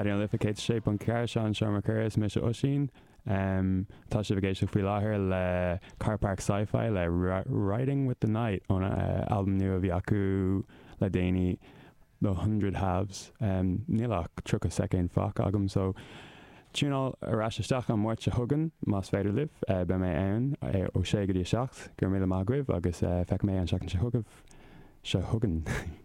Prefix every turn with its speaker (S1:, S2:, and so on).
S1: an lificate shape an ceir seán Seomra Curtis mis Oisín. Tá sé bhgéis fao láthair le Car Park Sci-Fi le Riding with the Night ón album nu a bhí acu le déine the 100 Halves. Nílach tru a second fach agam, so túnál aráisisteach an muirt se thugan más féidir libh be mé ann ó sé go dtí seacht gur míle mágwibh agus feic mé an seach se thugan.